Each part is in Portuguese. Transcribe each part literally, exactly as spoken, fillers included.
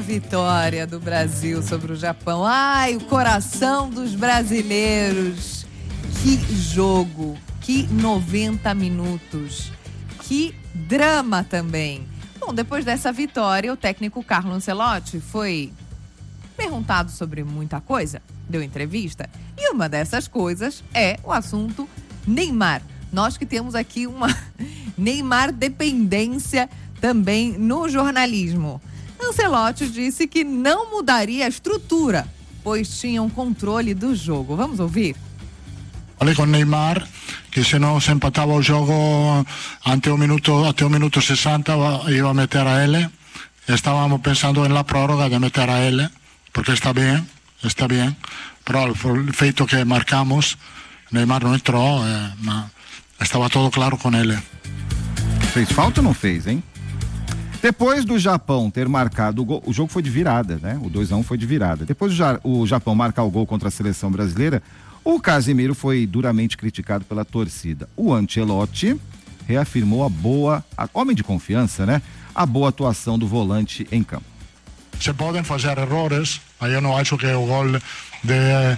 vitória do Brasil sobre o Japão. Ai, o coração dos brasileiros. Que jogo, que noventa minutos, que drama também. Bom, depois dessa vitória, o técnico Carlo Ancelotti foi perguntado sobre muita coisa, deu entrevista, e uma dessas coisas é o assunto Neymar. Nós que temos aqui uma Neymar dependência também no jornalismo. Ancelotti disse que não mudaria a estrutura, pois tinham controle do jogo. Vamos ouvir? Falei com Neymar que se não se empatava o jogo até o minuto, até o minuto sessenta ia a meter a ele. Estávamos pensando na prórroga de meter a ele, porque está bem, está bem. Però o feito que marcamos, Neymar não entrou, eh, mas estava tudo claro com ele. Fez falta ou não fez, hein? Depois do Japão ter marcado o gol, o jogo foi de virada, né? O dois a um foi de virada. Depois do o Japão marcar o gol contra a seleção brasileira, o Casemiro foi duramente criticado pela torcida. O Ancelotti reafirmou a boa, a, homem de confiança, né? A boa atuação do volante em campo. Se podem fazer erros, mas eu não acho que o gol de,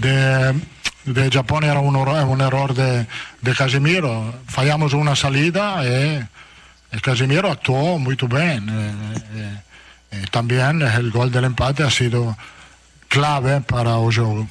de, de Japão era um, um erro de, de Casemiro. Falhamos uma saída e, e Casemiro actuou muito bem. E, e, e também o gol do empate ha sido clave para o jogo.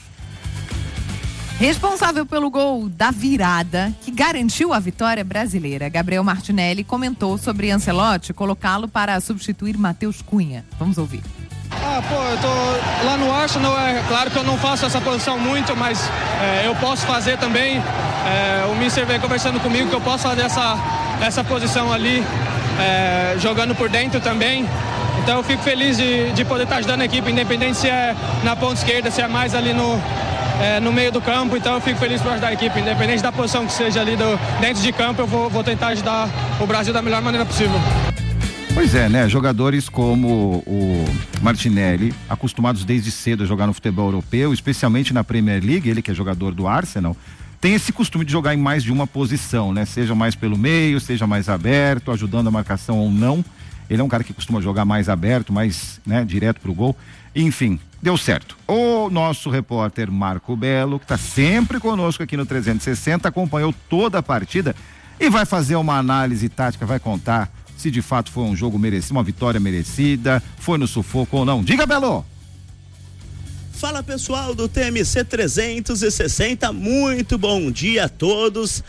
Responsável pelo gol da virada, que garantiu a vitória brasileira, Gabriel Martinelli comentou sobre Ancelotti colocá-lo para substituir Matheus Cunha. Vamos ouvir. Ah, pô, eu tô lá no Arsenal, é claro que eu não faço essa posição muito, mas é, eu posso fazer também. É, o Mister vem conversando comigo que eu posso fazer essa, essa posição ali, é, jogando por dentro também. Então eu fico feliz de, de poder estar ajudando a equipe, independente se é na ponta esquerda, se é mais ali no... É, no meio do campo, então eu fico feliz por ajudar a equipe, independente da posição que seja ali do, dentro de campo, eu vou, vou tentar ajudar o Brasil da melhor maneira possível. Pois é, né? Jogadores como o Martinelli, acostumados desde cedo a jogar no futebol europeu, especialmente na Premier League, ele que é jogador do Arsenal, tem esse costume de jogar em mais de uma posição, né? Seja mais pelo meio, seja mais aberto, ajudando a marcação ou não. Ele é um cara que costuma jogar mais aberto, mais, né, direto pro gol. Enfim, deu certo. O nosso repórter Marco Belo, que está sempre conosco aqui no trezentos e sessenta, acompanhou toda a partida e vai fazer uma análise tática, vai contar se de fato foi um jogo merecido, uma vitória merecida, foi no sufoco ou não. Diga, Belo! Fala pessoal do T M C trezentos e sessenta, muito bom dia a todos.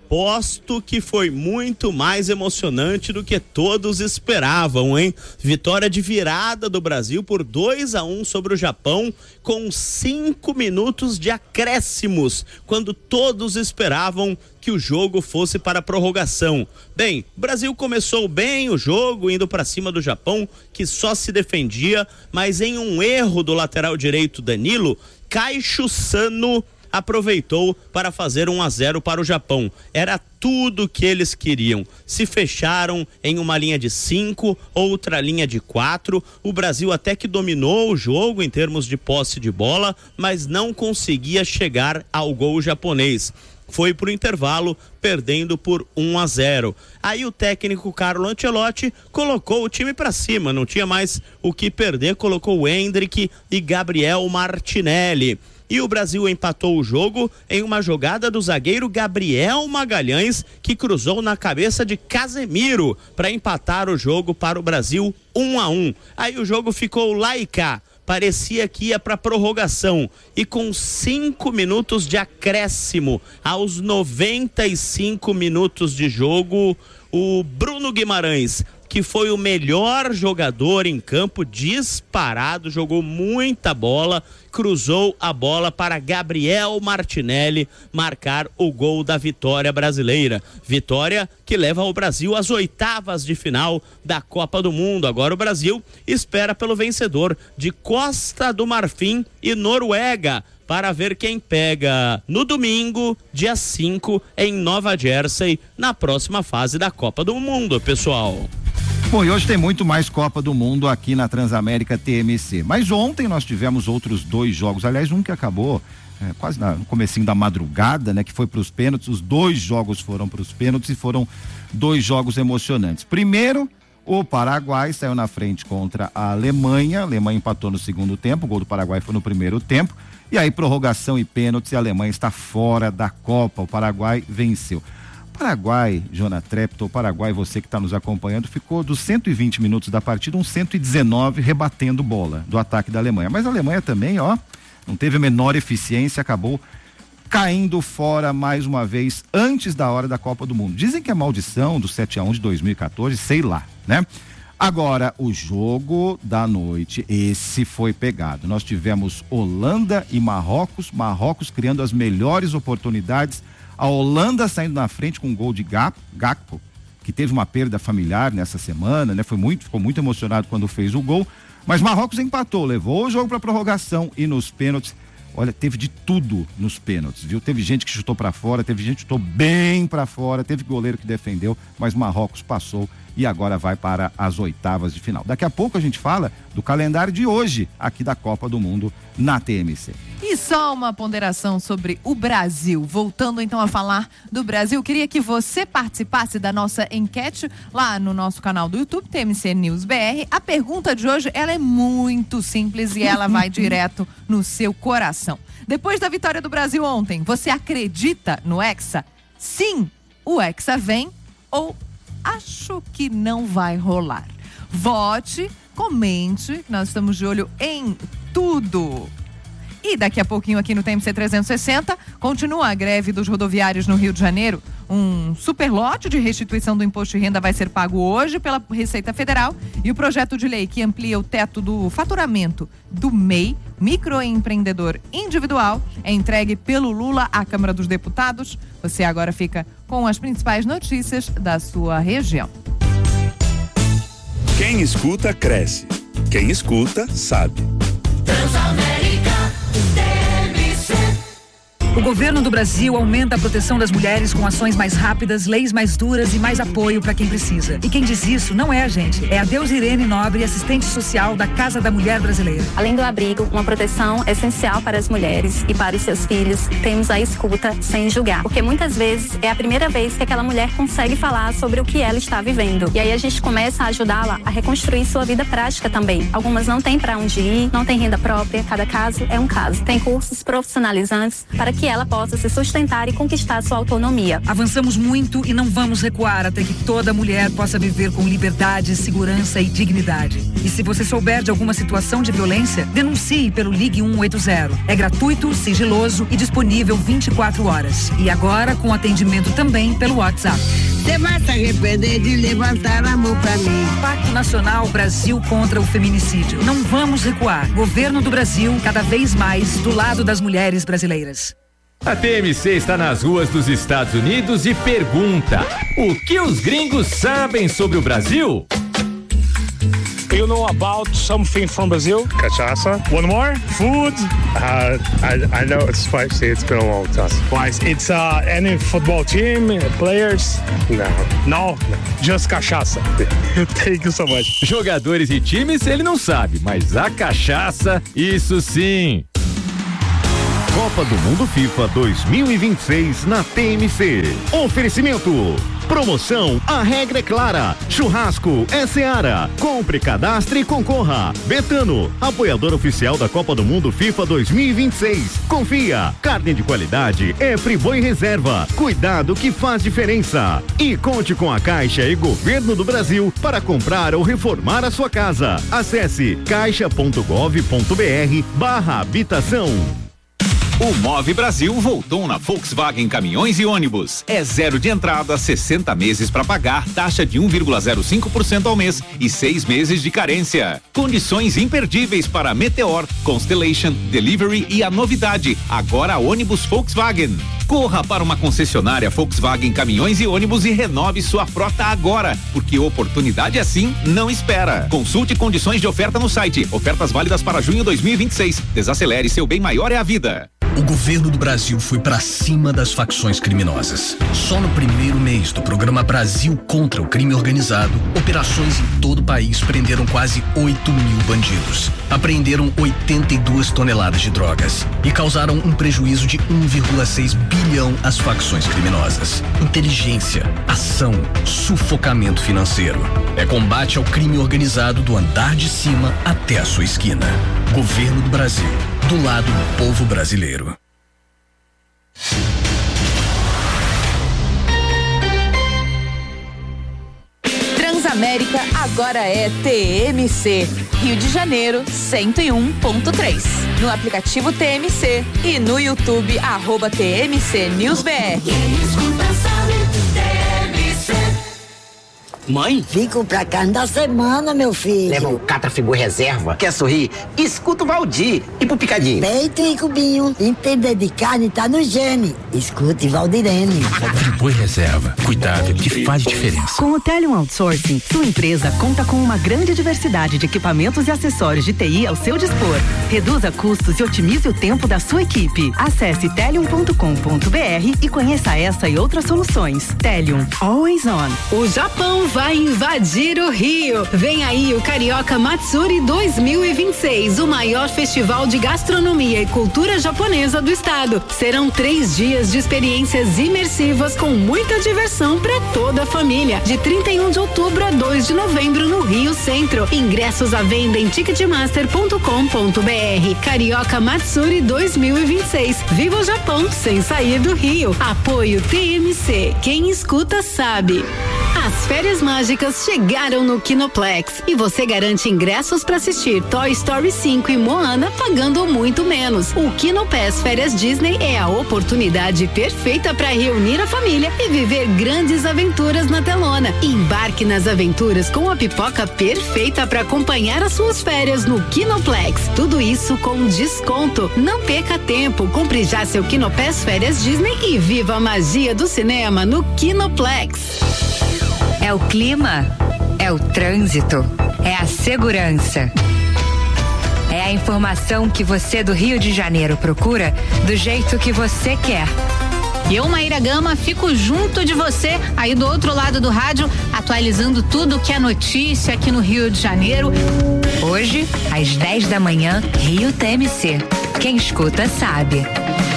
Aposto que foi muito mais emocionante do que todos esperavam, hein? Vitória de virada do Brasil por dois a um sobre o Japão, com cinco minutos de acréscimos, quando todos esperavam que o jogo fosse para a prorrogação. Bem, o Brasil começou bem o jogo, indo para cima do Japão, que só se defendia, mas em um erro do lateral direito Danilo, Caixo Sano aproveitou para fazer um a zero para o Japão. Era tudo que eles queriam. Se fecharam em uma linha de cinco, outra linha de quatro. O Brasil até que dominou o jogo em termos de posse de bola, mas não conseguia chegar ao gol japonês. Foi pro intervalo, perdendo por um a zero. Aí o técnico Carlo Ancelotti colocou o time para cima, não tinha mais o que perder, colocou o Hendrick e Gabriel Martinelli. E o Brasil empatou o jogo em uma jogada do zagueiro Gabriel Magalhães, que cruzou na cabeça de Casemiro para empatar o jogo para o Brasil um a um. Aí o jogo ficou lá e cá. Parecia que ia para prorrogação e com cinco minutos de acréscimo aos noventa e cinco minutos de jogo, o Bruno Guimarães, que foi o melhor jogador em campo, disparado, jogou muita bola, cruzou a bola para Gabriel Martinelli marcar o gol da vitória brasileira. Vitória que leva o Brasil às oitavas de final da Copa do Mundo. Agora o Brasil espera pelo vencedor de Costa do Marfim e Noruega, para ver quem pega no domingo, dia cinco, em Nova Jersey, na próxima fase da Copa do Mundo, pessoal. Bom, e hoje tem muito mais Copa do Mundo aqui na Transamérica T M C. Mas ontem nós tivemos outros dois jogos, aliás, um que acabou é, quase na, no comecinho da madrugada, né? Que foi para os pênaltis. Os dois jogos foram para os pênaltis e foram dois jogos emocionantes. Primeiro, O Paraguai saiu na frente contra a Alemanha, a Alemanha empatou no segundo tempo, o gol do Paraguai foi no primeiro tempo, e aí prorrogação e pênaltis, e a Alemanha está fora da Copa, o Paraguai venceu. O Paraguai, Jona Trepto, o Paraguai, você que está nos acompanhando, ficou dos cento e vinte minutos da partida, uns cento e dezenove rebatendo bola do ataque da Alemanha, mas a Alemanha também, ó, não teve a menor eficiência, acabou caindo fora mais uma vez antes da hora da Copa do Mundo. Dizem que é maldição do sete a um de dois mil e quatorze, sei lá, né? Agora, o jogo da noite, esse foi pegado. Nós tivemos Holanda e Marrocos, Marrocos criando as melhores oportunidades, a Holanda saindo na frente com um gol de Gakpo, que teve uma perda familiar nessa semana, né? Foi muito, ficou muito emocionado quando fez o gol, mas Marrocos empatou, levou o jogo para prorrogação e nos pênaltis. Olha, teve de tudo nos pênaltis, viu? Teve gente que chutou para fora, teve gente que chutou bem para fora, teve goleiro que defendeu, mas Marrocos passou e agora vai para as oitavas de final. Daqui a pouco a gente fala do calendário de hoje, aqui da Copa do Mundo na T M C. E só uma ponderação sobre o Brasil. Voltando então a falar do Brasil, queria que você participasse da nossa enquete lá no nosso canal do YouTube, T M C News B R. A pergunta de hoje, ela é muito simples e ela vai direto no seu coração. Depois da vitória do Brasil ontem, você acredita no Hexa? Sim, o Hexa vem ou acho que não vai rolar? Vote, comente, nós estamos de olho em tudo. E daqui a pouquinho aqui no T M C trezentos e sessenta, continua a greve dos rodoviários no Rio de Janeiro. Um superlote de restituição do imposto de renda vai ser pago hoje pela Receita Federal e o projeto de lei que amplia o teto do faturamento do M E I, microempreendedor individual, é entregue pelo Lula à Câmara dos Deputados. Você agora fica com as principais notícias da sua região. Quem escuta, cresce. Quem escuta, sabe. Transamérica, T M C. O governo do Brasil aumenta a proteção das mulheres com ações mais rápidas, leis mais duras e mais apoio para quem precisa. E quem diz isso não é a gente, é a Deusirene Nobre, assistente social da Casa da Mulher Brasileira. Além do abrigo, uma proteção essencial para as mulheres e para os seus filhos, temos a escuta sem julgar. Porque muitas vezes é a primeira vez que aquela mulher consegue falar sobre o que ela está vivendo. E aí a gente começa a ajudá-la a reconstruir sua vida prática também. Algumas não têm para onde ir, não têm renda própria, cada caso é um caso. Tem cursos profissionalizantes para que ela possa se sustentar e conquistar sua autonomia. Avançamos muito e não vamos recuar até que toda mulher possa viver com liberdade, segurança e dignidade. E se você souber de alguma situação de violência, denuncie pelo Ligue um oito zero. É gratuito, sigiloso e disponível vinte e quatro horas. E agora com atendimento também pelo WhatsApp. Você vai se arrepender de levantar a mão pra mim. Pacto Nacional Brasil contra o Feminicídio. Não vamos recuar. Governo do Brasil, cada vez mais do lado das mulheres brasileiras. A T M C está nas ruas dos Estados Unidos e pergunta: o que os gringos sabem sobre o Brasil? You know about something from Brazil? Cachaça. One more? Food? Uh, I, I know it's spicy. It's been a long time. Spice. It's uh, any football team, players? No. No? Just cachaça. Thank you so much. Jogadores e times ele não sabe, mas a cachaça, isso sim. Copa do Mundo FIFA dois mil e vinte e seis na T M C. Oferecimento. Promoção, a regra é clara. Churrasco é Seara. Compre, cadastre e concorra. Betano, apoiador oficial da Copa do Mundo FIFA dois mil e vinte e seis. Confia, carne de qualidade é Friboi Reserva. Cuidado que faz diferença. E conte com a Caixa e Governo do Brasil para comprar ou reformar a sua casa. Acesse caixa ponto gov ponto br barra habitação. O Move Brasil voltou na Volkswagen Caminhões e Ônibus. É zero de entrada, sessenta meses para pagar, taxa de um vírgula zero cinco por cento ao mês e seis meses de carência. Condições imperdíveis para Meteor, Constellation, Delivery e a novidade, agora ônibus Volkswagen. Corra para uma concessionária Volkswagen Caminhões e Ônibus e renove sua frota agora, porque oportunidade assim não espera. Consulte condições de oferta no site. Ofertas válidas para junho dois mil e vinte e seis. Desacelere, seu bem maior é a vida. O governo do Brasil foi pra cima das facções criminosas. Só no primeiro mês do programa Brasil contra o Crime Organizado, operações em todo o país prenderam quase oito mil bandidos. Apreenderam oitenta e duas toneladas de drogas e causaram um prejuízo de um vírgula seis bilhão às facções criminosas. Inteligência, ação, sufocamento financeiro. É combate ao crime organizado do andar de cima até a sua esquina. Governo do Brasil, do lado do povo brasileiro. Transamérica agora é T M C, Rio de Janeiro cento e um ponto três. No aplicativo T M C e no YouTube, arroba T M C News B R. Mãe? Fico pra carne da semana, meu filho. Leva um Catrafibur reserva. Quer sorrir? Escuta o Valdir. E pro picadinho? Peito e cubinho. Entender de carne tá no gene. Escute Valdirene. Friboi reserva. Cuidado que faz diferença. Com o Telium Outsourcing, sua empresa conta com uma grande diversidade de equipamentos e acessórios de T I ao seu dispor. Reduza custos e otimize o tempo da sua equipe. Acesse telium ponto com ponto b r e conheça essa e outras soluções. Telium, always on. O Japão vai invadir o Rio. Vem aí o Carioca Matsuri dois mil e vinte e seis, o maior festival de gastronomia e cultura japonesa do estado. Serão três dias de experiências imersivas com muita diversão para toda a família. De trinta e um de outubro a dois de novembro no Rio Centro. Ingressos à venda em ticketmaster ponto com ponto b r. Carioca Matsuri dois mil e vinte e seis. Viva o Japão sem sair do Rio. Apoio T M C. Quem escuta sabe. As férias mágicas chegaram no Kinoplex e você garante ingressos para assistir Toy Story cinco e Moana pagando muito menos. O Kinopass Férias Disney é a oportunidade perfeita para reunir a família e viver grandes aventuras na telona. Embarque nas aventuras com a pipoca perfeita para acompanhar as suas férias no Kinoplex. Tudo isso com desconto. Não perca tempo, compre já seu Kinopass Férias Disney e viva a magia do cinema no Kinoplex. É o clima, é o trânsito, é a segurança. É a informação que você do Rio de Janeiro procura do jeito que você quer. Eu, Maíra Gama, fico junto de você aí do outro lado do rádio, atualizando tudo que é notícia aqui no Rio de Janeiro. Hoje, às dez da manhã, Rio T M C. Quem escuta sabe.